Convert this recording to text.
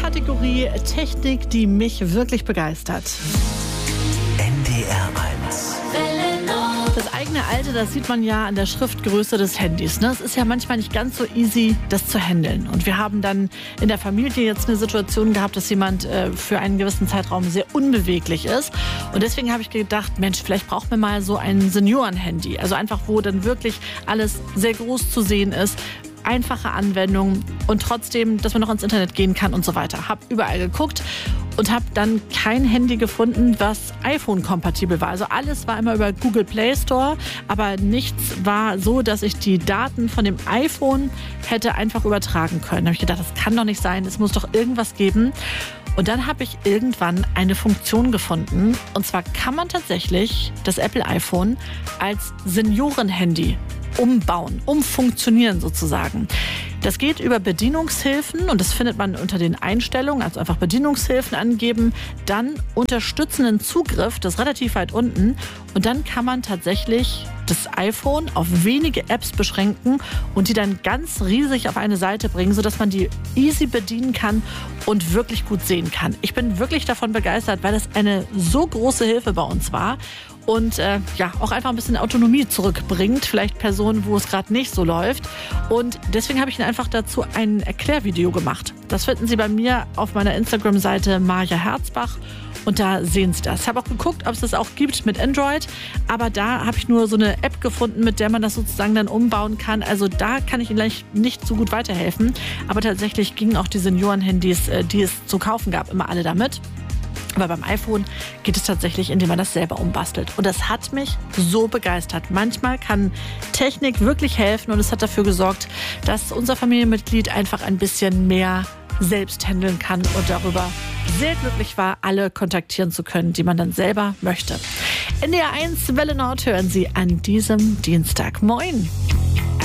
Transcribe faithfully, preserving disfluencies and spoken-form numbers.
Kategorie Technik, die mich wirklich begeistert. N D R eins. Das eigene Alter, das sieht man ja an der Schriftgröße des Handys. Ne? Es ist ja manchmal nicht ganz so easy, das zu handeln. Und wir haben dann in der Familie jetzt eine Situation gehabt, dass jemand äh, für einen gewissen Zeitraum sehr unbeweglich ist. Und deswegen habe ich gedacht, Mensch, vielleicht brauchen wir mal so ein Senioren-Handy. Also einfach, wo dann wirklich alles sehr groß zu sehen ist. Einfache Anwendung und trotzdem, dass man noch ins Internet gehen kann und so weiter. Hab überall geguckt und habe dann kein Handy gefunden, was iPhone-kompatibel war. Also alles war immer über Google Play Store, aber nichts war so, dass ich die Daten von dem iPhone hätte einfach übertragen können. Da habe ich gedacht, das kann doch nicht sein, es muss doch irgendwas geben. Und dann habe ich irgendwann eine Funktion gefunden. Und zwar kann man tatsächlich das Apple iPhone als Senioren-Handy umbauen, umfunktionieren sozusagen. Das geht über Bedienungshilfen und das findet man unter den Einstellungen, also einfach Bedienungshilfen angeben, dann unterstützenden Zugriff, das ist relativ weit unten und dann kann man tatsächlich das iPhone auf wenige Apps beschränken und die dann ganz riesig auf eine Seite bringen, sodass man die easy bedienen kann und wirklich gut sehen kann. Ich bin wirklich davon begeistert, weil das eine so große Hilfe bei uns war. Und äh, ja, auch einfach ein bisschen Autonomie zurückbringt. Vielleicht Personen, wo es gerade nicht so läuft. Und deswegen habe ich Ihnen einfach dazu ein Erklärvideo gemacht. Das finden Sie bei mir auf meiner Instagram-Seite Maja Herzbach. Und da sehen Sie das. Ich habe auch geguckt, ob es das auch gibt mit Android. Aber da habe ich nur so eine App gefunden, mit der man das sozusagen dann umbauen kann. Also da kann ich Ihnen nicht so gut weiterhelfen. Aber tatsächlich gingen auch die Senioren-Handys, die es zu kaufen gab, immer alle damit. Aber beim iPhone geht es tatsächlich, indem man das selber umbastelt. Und das hat mich so begeistert. Manchmal kann Technik wirklich helfen und es hat dafür gesorgt, dass unser Familienmitglied einfach ein bisschen mehr selbst handeln kann und darüber sehr glücklich war, alle kontaktieren zu können, die man dann selber möchte. N D R eins Welle Nord hören Sie an diesem Dienstag. Moin!